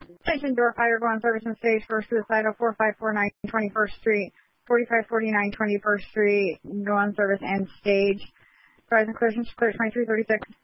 Attention, door fire, go on service and stage for suicidal 4549 21st Street, 4549 21st Street, go on service and stage. Rise and clear 2336.